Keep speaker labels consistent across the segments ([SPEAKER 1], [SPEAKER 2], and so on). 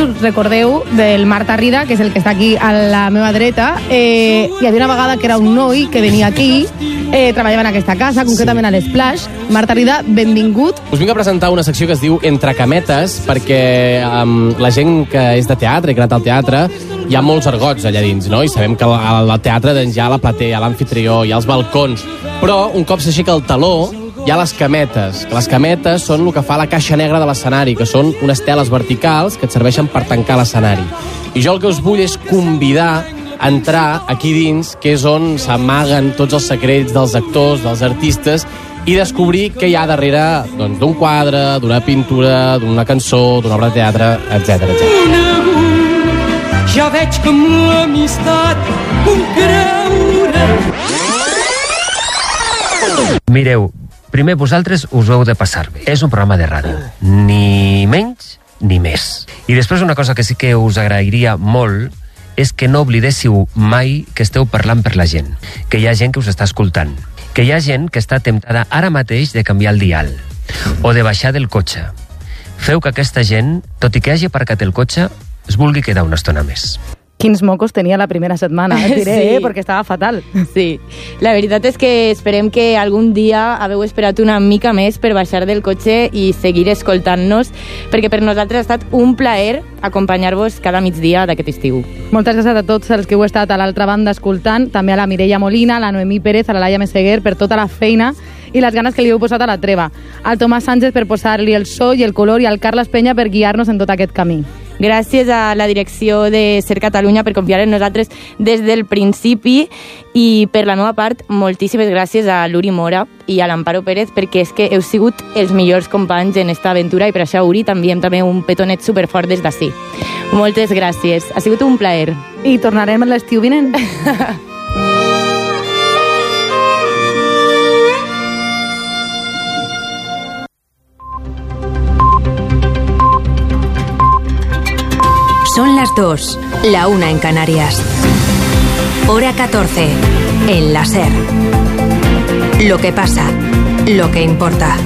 [SPEAKER 1] us recordeu del Marta Rida, que és el que està aquí a la meva dreta. Hi havia una vegada que era un noi que venia aquí, treballava en aquesta casa, concretament a l'Splash. Marta Rida, benvingut.
[SPEAKER 2] Us vinc a presentar una secció que es diu Entre Cametes, perquè la gent que és de teatre i que ha anat al teatre, hi ha molts argots allà dins, no? I sabem que al teatre doncs, hi ha la platea, hi ha l'amfitrió, hi ha els balcons, però un cop s'aixeca el taló hi ha les cametes, que les cametes són el que fa la caixa negra de l'escenari, que són unes teles verticals que et serveixen per tancar l'escenari. I jo el que us vull és convidar a entrar aquí dins, que és on s'amaguen tots els secrets dels actors, dels artistes, i descobrir què hi ha darrere doncs, d'un quadre, d'una pintura, d'una cançó, d'una obra de teatre, etc.
[SPEAKER 3] Ja veig que amb l'amistat puc creure.
[SPEAKER 4] Mireu, primer vosaltres us ho heu de passar bé. És un programa de ràdio, ni menys ni més. I després una cosa que sí que us agrairia molt és que no oblidéssiu mai que esteu parlant per la gent, que hi ha gent que us està escoltant, que hi ha gent que està temptada ara mateix de canviar el dial o de baixar del cotxe. Feu que aquesta gent, tot i que hagi aparcat el cotxe, es vulgui quedar una estona més.
[SPEAKER 1] Quins mocos tenia la primera setmana, diré, sí. Perquè estava fatal.
[SPEAKER 5] Sí, la veritat és que esperem que algun dia hagueu esperat una mica més per baixar del cotxe i seguir escoltant-nos, perquè per nosaltres ha estat un plaer acompanyar-vos cada migdia d'aquest estiu.
[SPEAKER 1] Moltes gràcies a tots els que heu estat a l'altra banda escoltant, també a la Mireia Molina, a la Noemí Pérez, a la Laia Meseguer, per tota la feina i les ganes que li heu posat a la treva, al Tomàs Sánchez per posar-li el so i el color i al Carles Penya per guiar-nos en tot aquest camí.
[SPEAKER 5] Gràcies a la direcció de Ser Catalunya per confiar en nosaltres des del principi i per la meva part, moltíssimes gràcies a l'Uri Mora i a l'Amparo Pérez perquè és que heu sigut els millors companys en esta aventura i per això, Uri, també un petonet superfort des d'ací. Moltes gràcies, ha sigut un plaer.
[SPEAKER 1] I tornarem l'estiu vinent.
[SPEAKER 6] Son las 2, la 1 en Canarias. Hora 14, en la SER. Lo que pasa, lo que importa.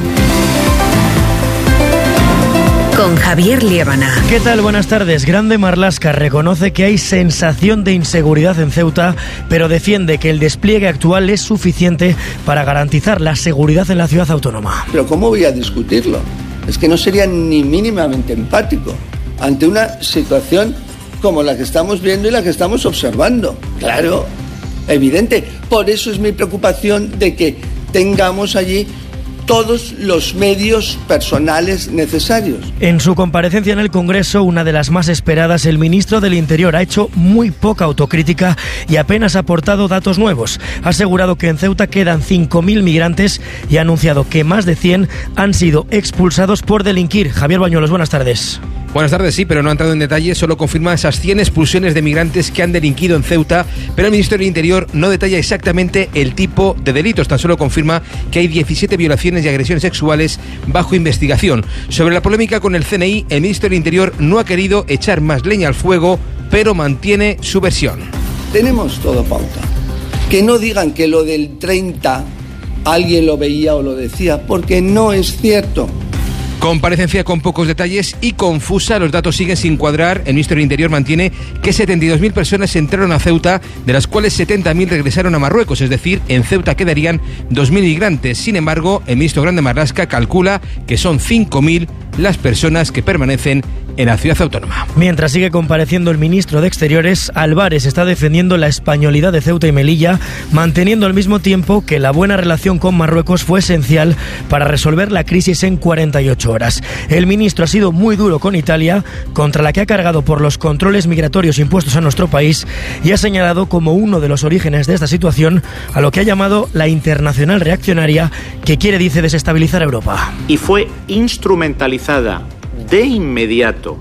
[SPEAKER 6] Con Javier Liébana.
[SPEAKER 7] ¿Qué tal? Buenas tardes. Grande Marlaska reconoce que hay sensación de inseguridad en Ceuta, pero defiende que el despliegue actual es suficiente para garantizar la seguridad en la ciudad autónoma.
[SPEAKER 8] Pero ¿cómo voy a discutirlo? Es que no sería ni mínimamente empático ante una situación como la que estamos viendo y la que estamos observando. Claro, evidente. Por eso es mi preocupación de que tengamos allí todos los medios personales necesarios.
[SPEAKER 7] En su comparecencia en el Congreso, una de las más esperadas, el ministro del Interior ha hecho muy poca autocrítica y apenas ha aportado datos nuevos. Ha asegurado que en Ceuta quedan 5.000 migrantes y ha anunciado que más de 100 han sido expulsados por delinquir. Javier Bañuelos, buenas tardes.
[SPEAKER 9] Buenas tardes, sí, pero no ha entrado en detalle, solo confirma esas 100 expulsiones de migrantes que han delinquido en Ceuta, pero el Ministerio del Interior no detalla exactamente el tipo de delitos, tan solo confirma que hay 17 violaciones y agresiones sexuales bajo investigación. Sobre la polémica con el CNI, el Ministerio del Interior no ha querido echar más leña al fuego, pero mantiene su versión.
[SPEAKER 8] Tenemos todo pauta. Que no digan que lo del 30 alguien lo veía o lo decía, porque no es cierto.
[SPEAKER 9] Comparecencia con pocos detalles y confusa, los datos siguen sin cuadrar. El Ministerio del Interior mantiene que 72.000 personas entraron a Ceuta, de las cuales 70.000 regresaron a Marruecos, es decir, en Ceuta quedarían 2.000 migrantes. Sin embargo, el ministro Grande Marlaska calcula que son 5.000 las personas que permanecen en la ciudad autónoma.
[SPEAKER 7] Mientras sigue compareciendo el ministro de Exteriores, Álvarez está defendiendo la españolidad de Ceuta y Melilla, manteniendo al mismo tiempo que la buena relación con Marruecos fue esencial para resolver la crisis en 48 horas. El ministro ha sido muy duro con Italia, contra la que ha cargado por los controles migratorios impuestos a nuestro país, y ha señalado como uno de los orígenes de esta situación a lo que ha llamado la internacional reaccionaria, que quiere, dice, desestabilizar Europa.
[SPEAKER 10] Y fue instrumentalizada de inmediato,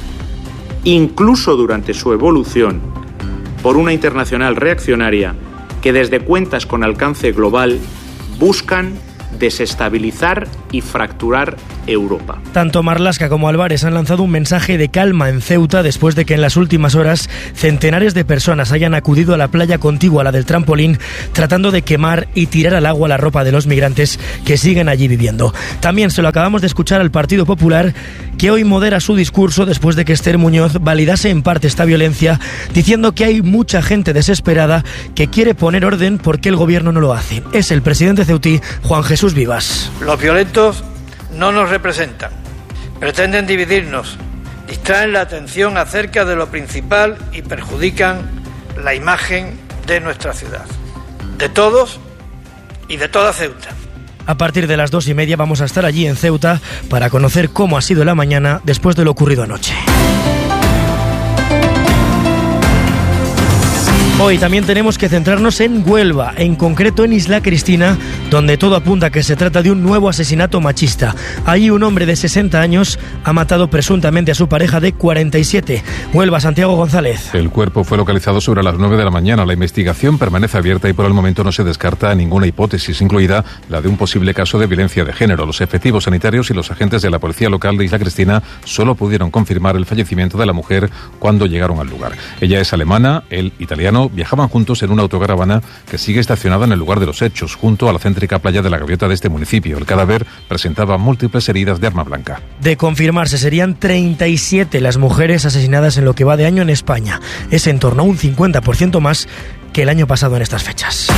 [SPEAKER 10] incluso durante su evolución, por una internacional reaccionaria que desde cuentas con alcance global buscan desestabilizar y fracturar Europa.
[SPEAKER 7] Tanto Marlaska como Álvarez han lanzado un mensaje de calma en Ceuta después de que en las últimas horas centenares de personas hayan acudido a la playa contigua a la del trampolín tratando de quemar y tirar al agua la ropa de los migrantes que siguen allí viviendo. También se lo acabamos de escuchar al Partido Popular, que hoy modera su discurso después de que Esther Muñoz validase en parte esta violencia, diciendo que hay mucha gente desesperada que quiere poner orden porque el gobierno no lo hace. Es el presidente ceutí, Juan Jesús Vivas.
[SPEAKER 11] Los violentos no nos representan, pretenden dividirnos, distraen la atención acerca de lo principal y perjudican la imagen de nuestra ciudad, de todos y de toda Ceuta.
[SPEAKER 7] A partir de las 2:30 vamos a estar allí en Ceuta para conocer cómo ha sido la mañana después de lo ocurrido anoche. Hoy también tenemos que centrarnos en Huelva, en concreto en Isla Cristina, donde todo apunta a que se trata de un nuevo asesinato machista. Allí un hombre de 60 años ha matado presuntamente a su pareja de 47. Huelva, Santiago González.
[SPEAKER 12] El cuerpo fue localizado sobre las 9 de la mañana. La investigación permanece abierta y por el momento no se descarta ninguna hipótesis, incluida la de un posible caso de violencia de género. Los efectivos sanitarios y los agentes de la policía local de Isla Cristina solo pudieron confirmar el fallecimiento de la mujer cuando llegaron al lugar. Ella es alemana, él italiano. Viajaban juntos en una autocaravana que sigue estacionada en el lugar de los hechos, junto a la céntrica playa de la Gaviota de este municipio. El cadáver presentaba múltiples heridas de arma blanca.
[SPEAKER 7] De confirmarse, serían 37 las mujeres asesinadas en lo que va de año en España. Es en torno a un 50% más que el año pasado en estas fechas.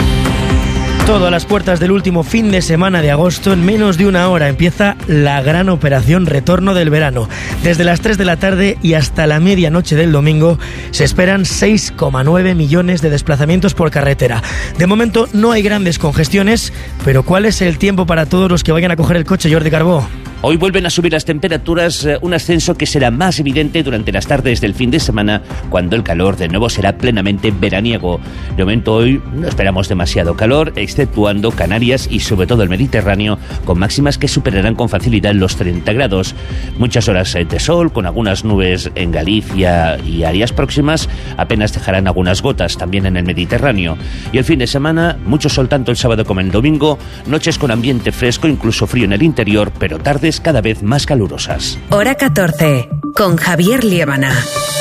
[SPEAKER 7] Todo a las puertas del último fin de semana de agosto. En menos de una hora empieza la gran operación Retorno del Verano. Desde las 3 de la tarde y hasta la medianoche del domingo se esperan 6,9 millones de desplazamientos por carretera. De momento no hay grandes congestiones, pero ¿cuál es el tiempo para todos los que vayan a coger el coche, Jordi Carbó?
[SPEAKER 13] Hoy vuelven a subir las temperaturas, un ascenso que será más evidente durante las tardes del fin de semana, cuando el calor de nuevo será plenamente veraniego. De momento hoy no esperamos demasiado calor, exceptuando Canarias y sobre todo el Mediterráneo, con máximas que superarán con facilidad los 30 grados. Muchas horas de sol, con algunas nubes en Galicia y áreas próximas, apenas dejarán algunas gotas también en el Mediterráneo. Y el fin de semana, mucho sol tanto el sábado como el domingo, noches con ambiente fresco, incluso frío en el interior, pero tardes cada vez más calurosas.
[SPEAKER 6] Hora 14, con Javier Liébana.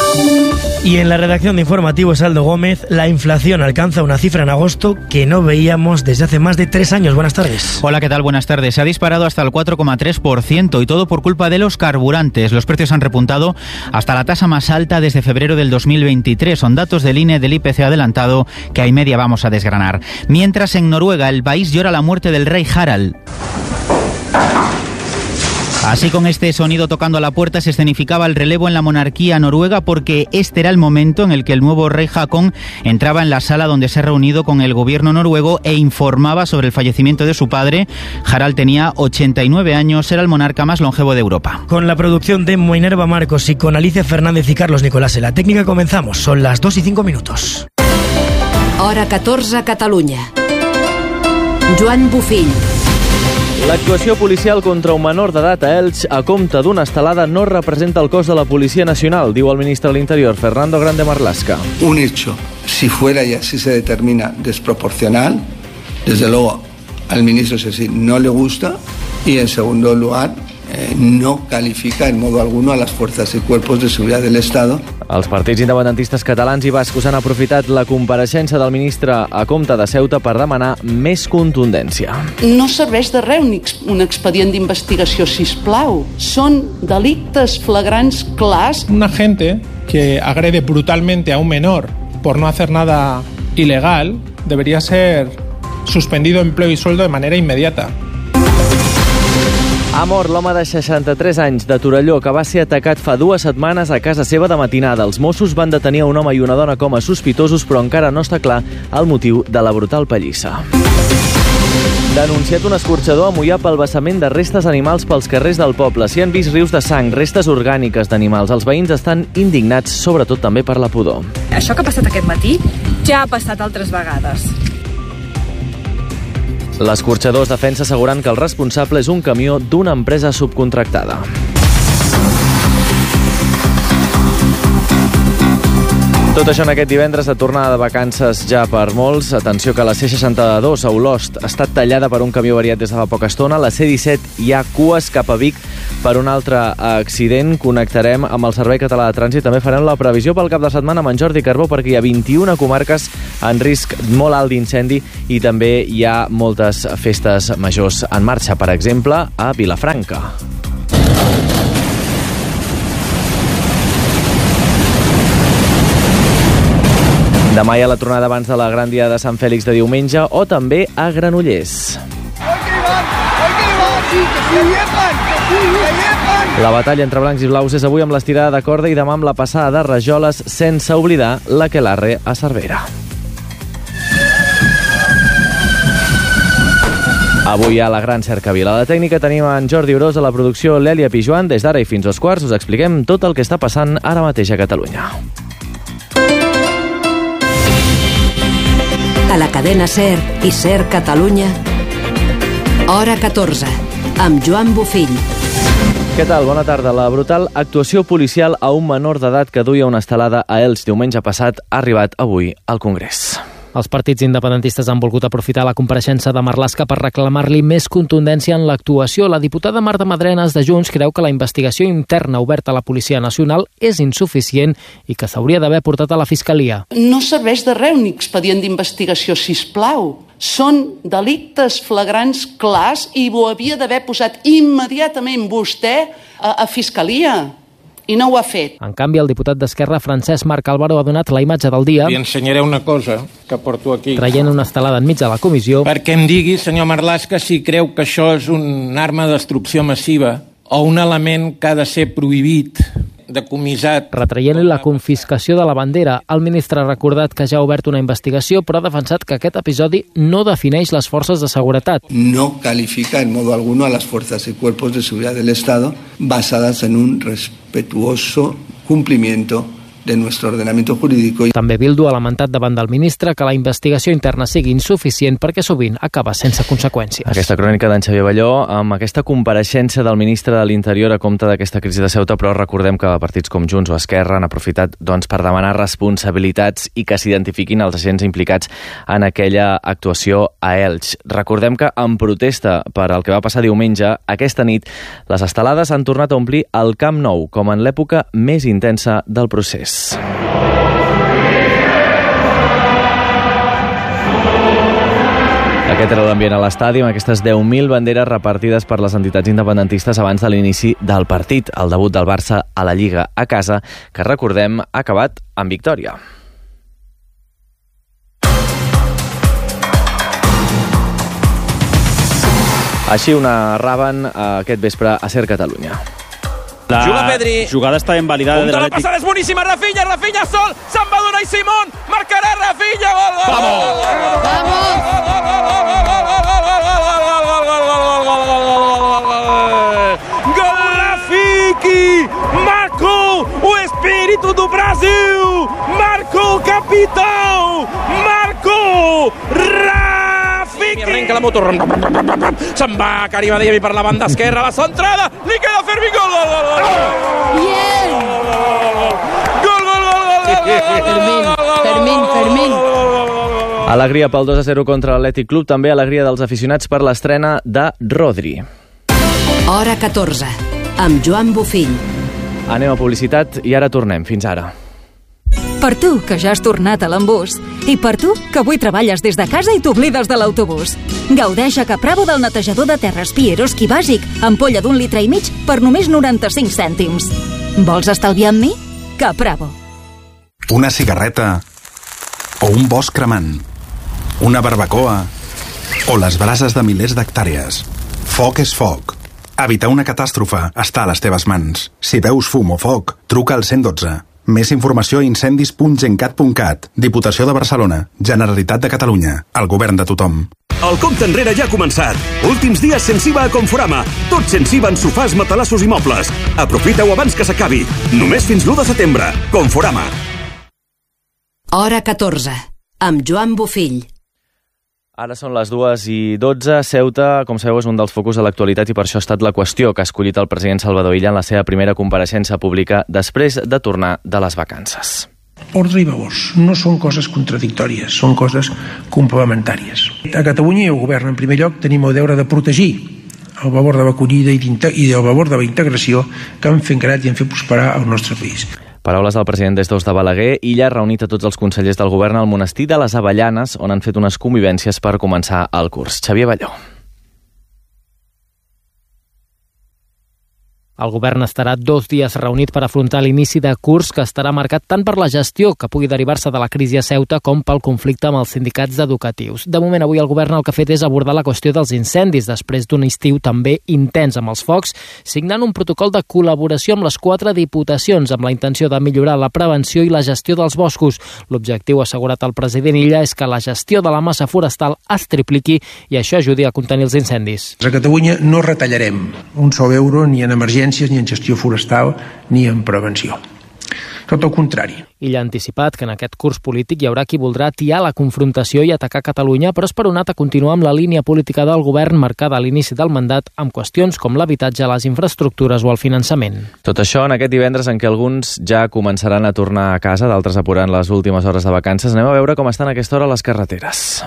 [SPEAKER 7] Y en la redacción de Informativos, Aldo Gómez, la inflación alcanza una cifra en agosto que no veíamos desde hace más de 3 años. Buenas tardes.
[SPEAKER 14] Hola, ¿qué tal? Buenas tardes. Se ha disparado hasta el 4,3% y todo por culpa de los carburantes. Los precios han repuntado hasta la tasa más alta desde febrero del 2023. Son datos del INE del IPC adelantado que a y media vamos a desgranar. Mientras en Noruega el país llora la muerte del rey Harald. Así, con este sonido tocando a la puerta, se escenificaba el relevo en la monarquía noruega, porque este era el momento en el que el nuevo rey Haakon entraba en la sala donde se ha reunido con el gobierno noruego e informaba sobre el fallecimiento de su padre. Harald tenía 89 años, era el monarca más longevo de Europa.
[SPEAKER 7] Con la producción de Minerva Marcos y con Alicia Fernández y Carlos Nicolás en la técnica comenzamos. Son las 2:05.
[SPEAKER 6] Hora 14, Catalunya. Joan Bufill.
[SPEAKER 15] L'actuació policial contra un menor d'edat a Elx a compte d'una estelada no representa el cos de la Policía Nacional, diu el ministre de l'Interior, Fernando Grande Marlaska.
[SPEAKER 8] Un hecho, si fuera y así se determina, desproporcional, desde luego al ministro ese no le gusta, y en segundo lugar no califica en modo alguno a las fuerzas y cuerpos de seguridad del Estado.
[SPEAKER 15] Els partits independentistes catalans i bascos han aprofitat la compareixença del ministre a compte de Ceuta per demanar més contundència.
[SPEAKER 16] No serveix de res un expedient d'investigació, sisplau. Són delictes flagrants clars.
[SPEAKER 17] Un agente que agrede brutalmente a un menor por no hacer nada ilegal debería ser suspendido empleo y sueldo de manera inmediata.
[SPEAKER 15] Ha mort l'home de 63 anys de Torelló, que va ser atacat fa 2 setmanes a casa seva de matinada. Els Mossos van detenir un home i una dona com a sospitosos, però encara no està clar el motiu de la brutal pallissa. Denunciat un escorxador a Moià pel vessament de restes animals pels carrers del poble. S'hi han vist rius de sang, restes orgàniques d'animals. Els veïns estan indignats, sobretot també per la pudor.
[SPEAKER 18] Això que ha passat aquest matí ja ha passat altres vegades.
[SPEAKER 15] L'escorxador es defensa assegurant que el responsable és un camió d'una empresa subcontractada. Tot això en aquest divendres de tornada de vacances ja per molts. Atenció que la C62 a Olost ha estat tallada per un camió variat des de fa poca estona. La C17 hi ha cues cap a Vic per un altre accident. Connectarem amb el Servei Català de Trànsit. També farem la previsió pel cap de setmana amb en Jordi Carbó, perquè hi ha 21 comarques en risc molt alt d'incendi i també hi ha moltes festes majors en marxa, per exemple, a Vilafranca. Demà hi ha la tronada abans de la gran dia de Sant Fèlix de diumenge, o també a Granollers. La batalla entre blancs i blaus és avui amb l'estirada de corda i demà amb la passada de rajoles, sense oblidar l'Aquelarre a Cervera. Avui hi ha la gran cercavila. A la tècnica tenim en Jordi Orós, a la producció l'Èlia Pijuan. Des d'ara i fins als quarts us expliquem tot el que està passant ara mateix a Catalunya.
[SPEAKER 6] A la cadena SER i SER Catalunya, hora 14, amb Joan Bofill.
[SPEAKER 15] Què tal? Bona tarda. La brutal actuació policial a un menor d'edat que duia una estelada a Elx diumenge passat ha arribat avui al Congrés.
[SPEAKER 19] Els partits independentistes han volgut aprofitar la compareixença de Marlaska per reclamar-li més contundència en l'actuació. La diputada Marta Madrenas de Junts creu que la investigació interna oberta a la Policia Nacional és insuficient i que s'hauria d'haver portat a la Fiscalia.
[SPEAKER 16] No serveix de res un expedient d'investigació, sisplau. Són delictes flagrants clars i ho havia d'haver posat immediatament vostè a Fiscalia. I no ho ha fet.
[SPEAKER 19] En canvi, el diputat d'Esquerra, Francesc Marc Álvaro, ha donat la imatge del dia.
[SPEAKER 20] Li ensenyaré una cosa que porto aquí.
[SPEAKER 19] Traient una estelada enmig de la comissió.
[SPEAKER 20] Perquè em digui, senyor Marlaska, si creu que això és una arma de destrucció massiva o un element que ha de ser prohibit, decomissat.
[SPEAKER 19] Retraient-li la confiscació de la bandera, el ministre ha recordat que ja ha obert una investigació, però ha defensat que aquest episodi no defineix les forces de seguretat.
[SPEAKER 8] No califica en modo alguno a las fuerzas y cuerpos de seguridad del Estado basadas en un respetuoso cumplimiento de nuestro ordenamiento jurídico.
[SPEAKER 19] També Bildu ha lamentat davant del ministre que la investigació interna sigui insuficient perquè sovint acaba sense conseqüències.
[SPEAKER 15] Aquesta crònica d'en Xavier Balló amb aquesta compareixença del ministre de l'Interior a compte d'aquesta crisi de Ceuta, però recordem que partits com Junts o Esquerra han aprofitat per demanar responsabilitats i que s'identifiquin els agents implicats en aquella actuació a Elx. Recordem que en protesta per el que va passar diumenge, aquesta nit les estelades han tornat a omplir el Camp Nou, com en l'època més intensa del procés. Aquest era l'ambient a l'estadi, amb aquestes 10.000 banderes repartides per les entitats independentistes abans de l'inici del partit, el debut del Barça a la Lliga a casa, que recordem ha acabat amb victòria. Així ho narraven aquest vespre a SER Catalunya.
[SPEAKER 21] La jugada està invalidada de
[SPEAKER 3] La
[SPEAKER 21] l'Atlètic.
[SPEAKER 3] passada és boníssima, Rafinha sol, se'n va donar i Simón, marcarà Rafinha, gol Rafiki, Marco, o espírito do Brasil, Marco, capitão, Marco, Rafiki. Arrenca la moto, se'n va Karim Adeyemi per la banda esquerra, la centrada, li queda Fermi, gol,
[SPEAKER 5] Fermín.
[SPEAKER 15] Alegria pel 2-0 contra l'Atlètic Club, també alegria dels aficionats per l'estrena de Rodri.
[SPEAKER 6] Hora 14, amb Joan Bofill.
[SPEAKER 15] Anem a publicitat i ara tornem. Fins ara.
[SPEAKER 22] Per tu, que ja has tornat a l'embús. I per tu, que avui treballes des de casa i t'oblides de l'autobús. Gaudeix a Capravo del netejador de terres Pieroski bàsic, ampolla d'1,5 litres per només 95 cèntims. Vols estalviar amb mi? Capravo.
[SPEAKER 23] Una cigarreta o un bosc cremant, una barbacoa o les brases de milers d'hectàrees. Foc és foc. Evitar una catàstrofe està a les teves mans. Si veus fum o foc, truca al 112. Més informació a incendis.gencat.cat. Diputació de Barcelona. Generalitat de Catalunya. El govern de tothom.
[SPEAKER 24] El compte enrere ja ha començat. Últims dies sense IVA a Conforama. Tot sense IVA en sofàs, matalassos i mobles. Aprofita-ho abans que s'acabi. Només fins l'1 de setembre. Conforama.
[SPEAKER 6] Hora 14, amb Joan Bofill.
[SPEAKER 15] Ara són les 2:12. Ceuta, com sabeu, és un dels focus de l'actualitat i per això ha estat la qüestió que ha escollit el president Salvador Illa en la seva primera compareixença pública després de tornar de les vacances.
[SPEAKER 1] Ordre i babors no són coses contradictòries, són coses complementàries. A Catalunya i el govern, en primer lloc, tenim el deure de protegir el valor de l'acollida i el valor de la integració que han fet creat i han fet prosperar el nostre país.
[SPEAKER 15] Paraules del president d'Estos de Balaguer. Illa ha reunit a tots els consellers del govern al monestir de les Avellanes, on han fet unes convivències per començar el curs. Xavier Balló.
[SPEAKER 19] El govern estarà 2 dies reunit per afrontar l'inici de curs que estarà marcat tant per la gestió que pugui derivar-se de la crisi a Ceuta com pel conflicte amb els sindicats educatius. De moment, avui el govern el que ha fet és abordar la qüestió dels incendis després d'un estiu també intens amb els focs, signant un protocol de col·laboració amb les 4 diputacions amb la intenció de millorar la prevenció i la gestió dels boscos. L'objectiu, assegurat el president Illa, és que la gestió de la massa forestal es tripliqui i això ajudi a contenir els incendis.
[SPEAKER 1] A Catalunya no retallarem un sol euro ni en emergència ni en gestió forestal, ni en prevenció. Tot el contrari.
[SPEAKER 19] Illa ha anticipat que en aquest curs polític hi haurà qui voldrà atiar la confrontació i atacar Catalunya, però esperonat a continuar amb la línia política del govern marcada a l'inici del mandat amb qüestions com l'habitatge, les infraestructures o el finançament.
[SPEAKER 15] Tot això en aquest divendres en què alguns ja començaran a tornar a casa, d'altres apurant les últimes hores de vacances. Anem a veure com estan a aquesta hora les carreteres.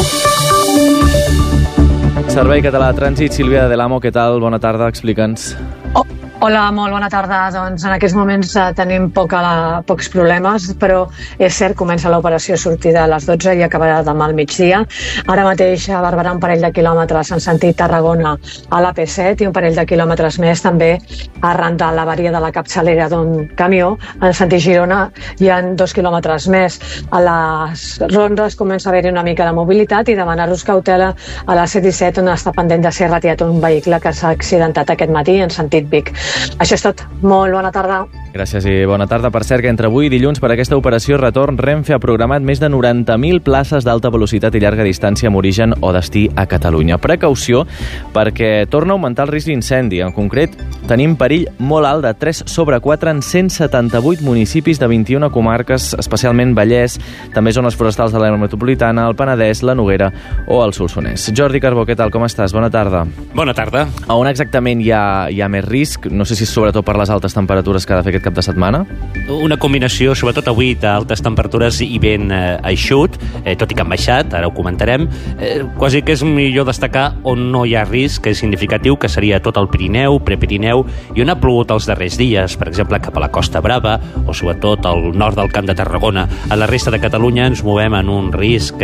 [SPEAKER 15] Servei Català de Trànsit, Sílvia de l'Amo, què tal? Bona tarda, explica'ns.
[SPEAKER 2] Hola, molt bona tarda. Doncs en aquests moments tenim pocs problemes, però és cert, comença l'operació sortida a les 12 i acabarà demà al migdia. Ara mateix a Barberà un parell de quilòmetres en sentit Tarragona a l'AP7 i un parell de quilòmetres més també arran de l'avaria de la capçalera d'un camió. En sentit Girona hi ha 2 quilòmetres més. A les rondes comença a haver-hi una mica de mobilitat i demanar-vos cautela a la C-17 on està pendent de ser retirat un vehicle que s'ha accidentat aquest matí en sentit Vic. Això és tot. Molt bona tarda.
[SPEAKER 15] Gràcies i bona tarda. Per cert, que entre avui i dilluns per aquesta operació retorn Renfe ha programat més de 90.000 places d'alta velocitat i llarga distància amb origen o destí a Catalunya. Precaució perquè torna a augmentar el risc d'incendi. En concret, tenim perill molt alt de 3/4 en 178 municipis de 21 comarques, especialment Vallès, també zones forestals de l'àrea metropolitana, el Penedès, la Noguera o el Solsonès. Jordi Carbó, què tal? Com estàs? Bona tarda.
[SPEAKER 4] Bona tarda.
[SPEAKER 15] A on exactament hi ha més risc? No sé si és sobretot per les altes temperatures que ha de fer aquest cap de setmana?
[SPEAKER 4] Una combinació, sobretot avui, d'altes temperatures i vent eixut, tot i que han baixat, ara ho comentarem. Quasi que és millor destacar on no hi ha risc, que és significatiu, que seria tot el Pirineu, Prepirineu, i on ha plogut els darrers dies, per exemple, cap a la Costa Brava, o sobretot al nord del Camp de Tarragona. A la resta de Catalunya ens movem en un risc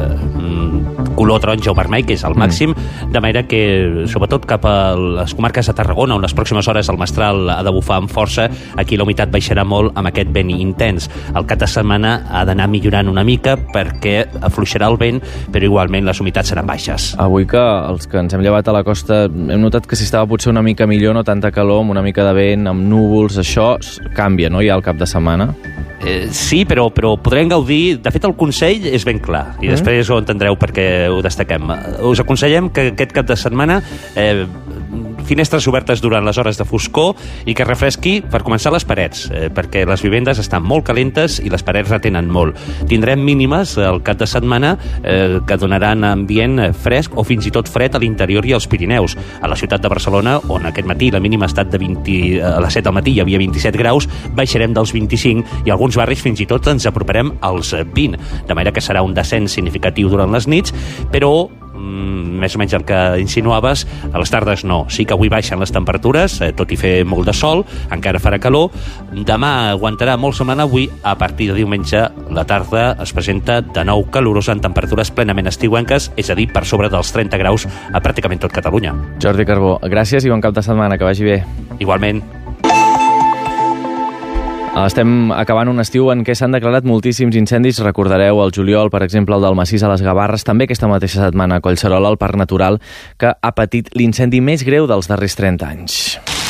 [SPEAKER 4] color taronja o vermell, que és el màxim, de manera que, sobretot cap a les comarques de Tarragona, on les pròximes hores el mestral ha de bufar amb força, aquí la humitat baixarà molt amb aquest vent intens. El cap de setmana ha d'anar millorant una mica perquè afluixarà el vent, però igualment les humitats seran baixes.
[SPEAKER 15] Avui que els que ens hem llevat a la costa hem notat que si estava potser una mica millor, no tanta calor, amb una mica de vent, amb núvols, això canvia, no?, ja al cap de setmana.
[SPEAKER 4] Sí, però podrem gaudir... De fet, el consell és ben clar, i després ho entendreu perquè ho destaquem. Us aconsellem que aquest cap de setmana finestres obertes durant les hores de foscor i que refresqui, per començar, les parets, perquè les vivendes estan molt calentes i les parets retenen molt. Tindrem mínimes el cap de setmana que donaran ambient fresc o fins i tot fred a l'interior i als Pirineus. A la ciutat de Barcelona, on aquest matí la mínima ha estat de 20, a les 7 del matí hi havia 27 graus, baixarem dels 25 i alguns barris fins i tot ens aproparem als 20, de manera que serà un descens significatiu durant les nits, però més o menys el que insinuaves, a les tardes no. Sí que avui baixen les temperatures, tot i fer molt de sol, encara farà calor. Demà aguantarà molt semblant avui. A partir de diumenge, la tarda es presenta de nou calorosa en temperatures plenament estiuenques, és a dir, per sobre dels 30 graus a pràcticament tot Catalunya.
[SPEAKER 15] Jordi Carbó, gràcies i bon cap de setmana, que vagi bé.
[SPEAKER 4] Igualment.
[SPEAKER 15] Estem acabant un estiu en què s'han declarat moltíssims incendis. Recordareu el juliol, per exemple, el del Massís a les Gavarres, també aquesta mateixa setmana a Collserola, el Parc Natural, que ha patit l'incendi més greu dels darrers 30 anys.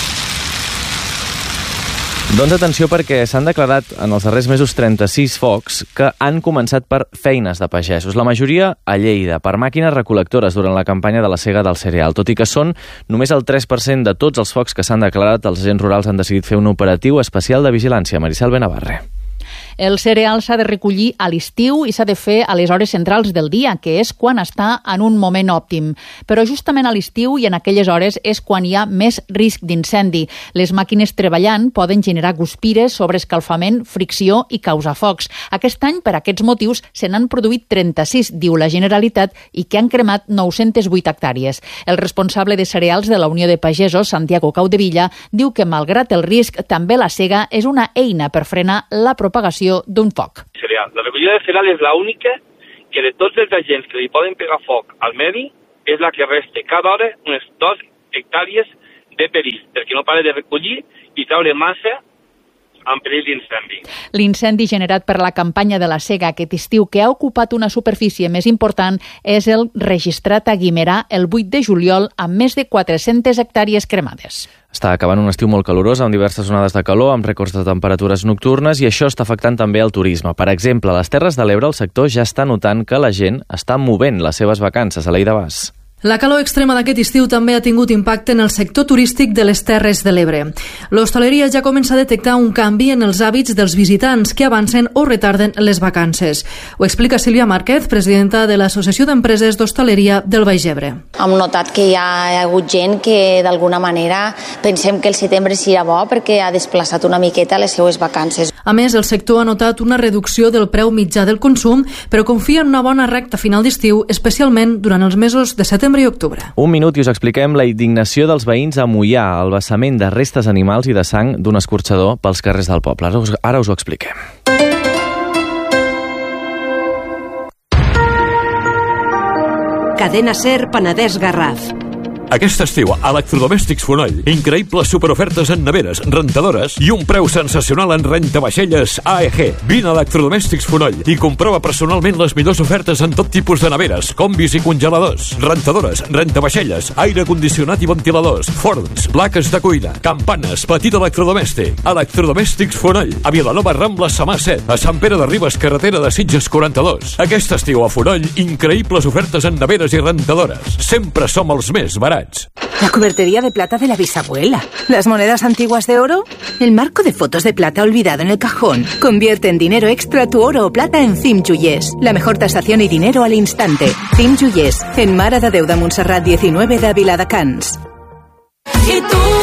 [SPEAKER 15] Doncs atenció, perquè s'han declarat en els darrers mesos 36 focs que han començat per feines de pagesos. La majoria a Lleida, per màquines recol·lectores durant la campanya de la sega del cereal. Tot i que són només el 3% de tots els focs que s'han declarat, els agents rurals han decidit fer un operatiu especial de vigilància. Maricel Benavarre.
[SPEAKER 9] El cereal s'ha de recollir a l'estiu i s'ha de fer a les hores centrals del dia, que és quan està en un moment òptim. Però justament a l'estiu i en aquelles hores és quan hi ha més risc d'incendi. Les màquines treballant poden generar guspires, sobreescalfament, fricció i causar focs. Aquest any, per aquests motius, se n'han produït 36, diu la Generalitat, i que han cremat 908 hectàrees. El responsable de cereals de la Unió de Pagesos, Santiago Caudevilla, diu que, malgrat el risc, també la sega és una eina per frenar la propagació d'un foc.
[SPEAKER 10] La recollida de cereal és l'única que de tots els agents que li poden pegar foc al medi és la que resta cada hora unes 2 hectàrees de perill, perquè no para de recollir i treure massa en perill d'incendi.
[SPEAKER 9] L'incendi generat per la campanya de la sega aquest estiu, que ha ocupat una superfície més important, és el registrat a Guimerà el 8 de juliol amb més de 400 hectàrees cremades.
[SPEAKER 15] Està acabant un estiu molt calorós, amb diverses onades de calor, amb rècords de temperatures nocturnes, i això està afectant també el turisme. Per exemple, a les Terres de l'Ebre el sector ja està notant que la gent està movent les seves vacances a l'Ida Bas.
[SPEAKER 11] La calor extrema d'aquest estiu també ha tingut impacte en el sector turístic de les Terres de l'Ebre. L'hostaleria ja comença a detectar un canvi en els hàbits dels visitants que avancen o retarden les vacances. Ho explica Sílvia Márquez, presidenta de l'Associació d'Empreses d'Hostaleria del Baix Ebre.
[SPEAKER 12] Hem notat que hi ha hagut gent que d'alguna manera pensem que el setembre serà bo perquè ha desplaçat una miqueta les seues vacances.
[SPEAKER 11] A més, el sector ha notat una reducció del preu mitjà del consum, però confia en una bona recta final d'estiu, especialment durant els mesos de setembre i octubre.
[SPEAKER 15] Un minut i us expliquem la indignació dels veïns a Moià, el vessament de restes animals i de sang d'un escorxador pels carrers del poble. Ara us ho expliquem.
[SPEAKER 6] Cadena SER Penedès Garraf.
[SPEAKER 25] Aquest estiu, Electrodomèstics Fonoll. Increïbles superofertes en neveres, rentadores i un preu sensacional en rentavaixelles AEG. Vine a Electrodomèstics Fonoll i comprova personalment les millors ofertes en tot tipus de neveres, combis i congeladors, rentadores, rentavaixelles, aire condicionat i ventiladors, forns, plaques de cuina, campanes, petit electrodomèstic. Electrodomèstics Fonoll. A Vilanova, Rambla, Samà 7. A Sant Pere de Ribes, carretera de Sitges 42. Aquest estiu a Fonoll, increïbles ofertes en neveres i rentadores. Sempre som els més barats.
[SPEAKER 26] La cubertería de plata de la bisabuela. Las monedas antiguas de oro. El marco de fotos de plata olvidado en el cajón. Convierte en dinero extra tu oro o plata en CIM Joiers. La mejor tasación y dinero al instante. CIM Joiers. En Mare de Déu de Montserrat 19 de Viladecans.
[SPEAKER 6] I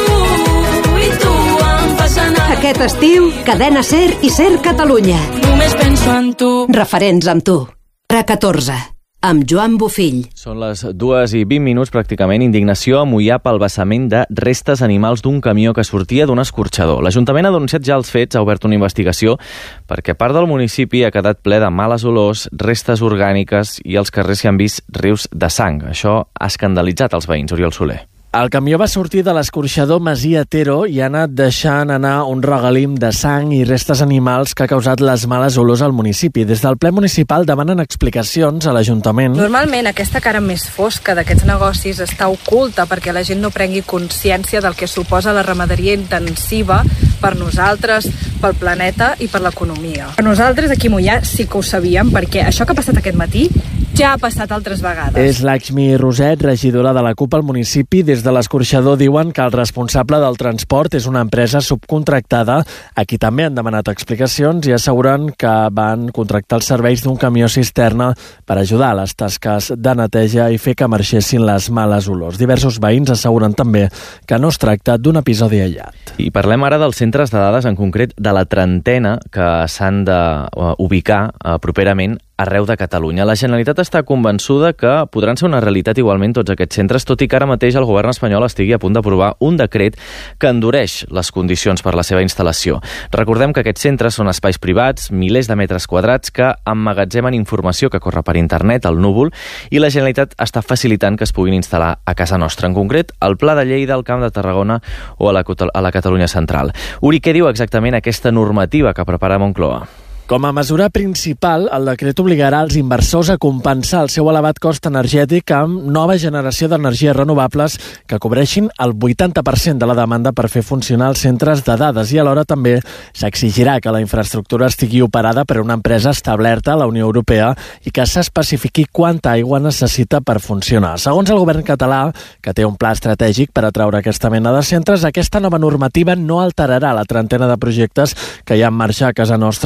[SPEAKER 6] tu em fas anar. Aquest estiu, Cadena SER i SER Catalunya.
[SPEAKER 26] Només penso en tu.
[SPEAKER 6] Referents amb tu. RA14. Amb Joan Bofill.
[SPEAKER 15] Són les 2:20, pràcticament. Indignació a Moià pel vessament de restes animals d'un camió que sortia d'un escorxador. L'Ajuntament ha denunciat ja els fets, ha obert una investigació, perquè part del municipi ha quedat ple de males olors, restes orgàniques i als carrers s'hi han vist rius de sang. Això ha escandalitzat els veïns. Oriol Soler.
[SPEAKER 27] El camió va sortir de l'escorxador Masia Tero i ha anat deixant anar un regalim de sang i restes animals que ha causat les males olors al municipi. Des del ple municipal demanen explicacions a l'Ajuntament.
[SPEAKER 18] Normalment aquesta cara més fosca d'aquests negocis està oculta perquè la gent no prengui consciència del que suposa la ramaderia intensiva per nosaltres, pel planeta i per l'economia. Nosaltres aquí a Moià sí que ho sabíem perquè això que ha passat aquest matí ja ha passat altres vegades.
[SPEAKER 27] És Lakshmi Roset, regidora de la CUP al municipi. Des de l'escorxador diuen que el responsable del transport és una empresa subcontractada. Aquí també han demanat explicacions i asseguren que van contractar els serveis d'un camió cisterna per ajudar a les tasques de neteja i fer que marxessin les males olors. Diversos veïns asseguren també que no es tracta d'un episodi aïllat.
[SPEAKER 15] I parlem ara dels centres de dades, en concret de la trentena que s'han d'ubicar properament arreu de Catalunya. La Generalitat està convençuda que podran ser una realitat igualment tots aquests centres, tot i que ara mateix el govern espanyol estigui a punt d'aprovar un decret que endureix les condicions per la seva instal·lació. Recordem que aquests centres són espais privats, milers de metres quadrats que emmagatzemen informació que corre per internet, al núvol, i la Generalitat està facilitant que es puguin instal·lar a casa nostra, en concret al Pla de Lleida, al Camp de Tarragona o a la Catalunya Central. Uri, què diu exactament aquesta normativa que prepara Moncloa?
[SPEAKER 27] Com a mesura principal, el decret obligarà els inversors a compensar el seu elevat cost energètic amb nova generació d'energies renovables que cobreixin el 80% de la demanda per fer funcionar els centres de dades i alhora també s'exigirà que la infraestructura estigui operada per una empresa establerta a la Unió Europea i que s'especifiqui quanta aigua necessita per funcionar. Segons el govern català, que té un pla estratègic per atraure aquesta mena de centres, aquesta nova normativa no alterarà la trentena de projectes que hi ha en marxa a casa nostra ni tampoc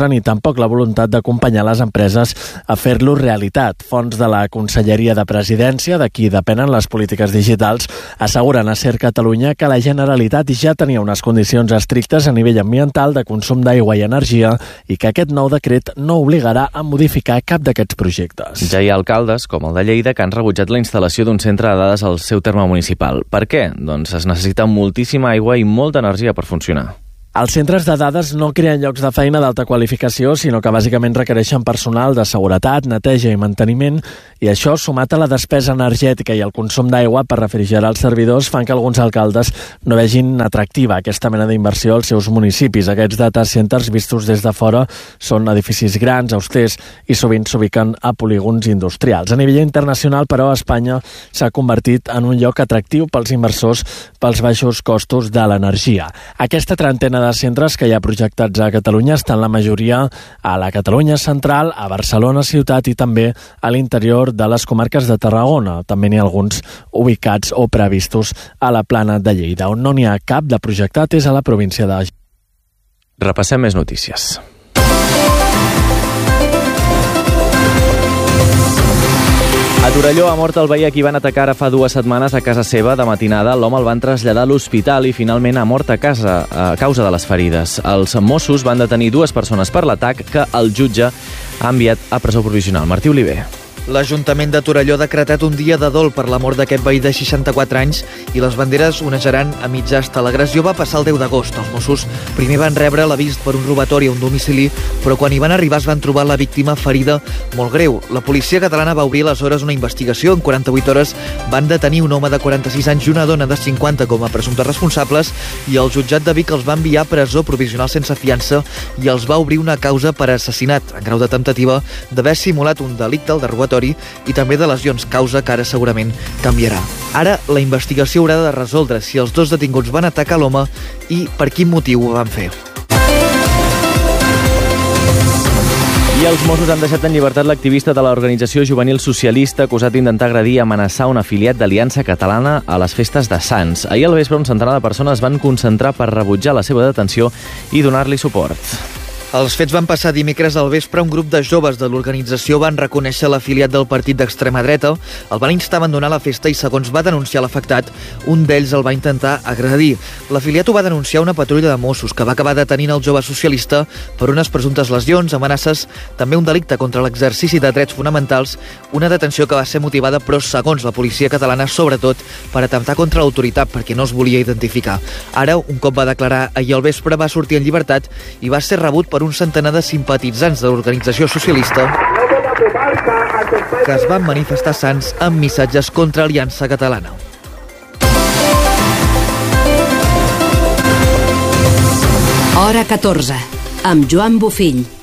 [SPEAKER 27] tampoc la voluntat d'acompanyar les empreses a fer-lo realitat. Fonts de la Conselleria de Presidència, de qui depenen les polítiques digitals, asseguren a SER Catalunya que la Generalitat ja tenia unes condicions estrictes a nivell ambiental, de consum d'aigua i energia, i que aquest nou decret no obligarà a modificar cap d'aquests projectes.
[SPEAKER 15] Ja hi ha alcaldes, com el de Lleida, que han rebutjat la instal·lació d'un centre de dades al seu terme municipal. Per què? Doncs es necessita moltíssima aigua i molta energia per funcionar.
[SPEAKER 27] Els centres de dades no creen llocs de feina d'alta qualificació, sinó que bàsicament requereixen personal de seguretat, neteja i manteniment, i això, sumat a la despesa energètica i el consum d'aigua per refrigerar els servidors, fan que alguns alcaldes no vegin atractiva aquesta mena d'inversió als seus municipis. Aquests data centers, vistos des de fora, són edificis grans, austers, i sovint s'ubiquen a polígons industrials. A nivell internacional, però, Espanya s'ha convertit en un lloc atractiu pels inversors pels baixos costos de l'energia. Aquesta trentena de centres que hi ha projectats a Catalunya estan la majoria a la Catalunya central, a Barcelona ciutat i també a l'interior de les comarques de Tarragona. També n'hi ha alguns ubicats o previstos a la Plana de Lleida. On no n'hi ha cap de projectat és a la província de...
[SPEAKER 15] Repassem més notícies. A Torelló ha mort el veí a qui van atacar ara fa 2 setmanes a casa seva de matinada. L'home el van traslladar a l'hospital i finalment ha mort a casa a causa de les ferides. Els Mossos van detenir 2 persones per l'atac que el jutge ha enviat a presó provisional. Martí Oliver.
[SPEAKER 7] L'Ajuntament de Torelló ha decretat un dia de dol per la mort d'aquest veí de 64 anys i les banderes onejaran a mig asta. L'agressió va passar el 10 d'agost. Els Mossos primer van rebre l'avís per un robatori a un domicili, però quan hi van arribar es van trobar la víctima ferida molt greu. La policia catalana va obrir aleshores una investigació. En 48 hores van detenir un home de 46 anys i una dona de 50 com a presumptes responsables i el jutjat de Vic els va enviar a presó provisional sense fiança i els va obrir una causa per assassinat en grau de temptativa d'haver simulat un delicte, el de robatori, i també de lesions, causa que ara segurament canviarà. Ara la investigació haurà de resoldre si els 2 detinguts van atacar l'home i per quin motiu ho van fer.
[SPEAKER 15] I els Mossos han deixat en llibertat l'activista de l'organització juvenil socialista acusat d'intentar agredir i amenaçar un afiliat d'Aliança Catalana a les festes de Sants. Ahir al vespre un centenar de persones van concentrar per rebutjar la seva detenció i donar-li suport.
[SPEAKER 7] Els fets van passar dimecres al vespre. Un grup de joves de l'organització van reconèixer l'afiliat del partit d'extrema dreta, el van instar a abandonar la festa i, segons va denunciar l'afectat, un d'ells el va intentar agredir. L'afiliat ho va denunciar una patrulla de Mossos, que va acabar detenint el jove socialista per unes presumptes lesions, amenaces, també un delicte contra l'exercici de drets fonamentals, una detenció que va ser motivada, però, segons la policia catalana, sobretot per atemptar contra l'autoritat, perquè no es volia identificar. Ara, un cop va declarar ahir al vespre, va sortir en llibertat i va ser rebut per un centenar de simpatitzants de l'organització socialista que es van manifestar a Sants amb missatges contra Aliança Catalana.
[SPEAKER 6] Hora 14, amb Joan Bofill.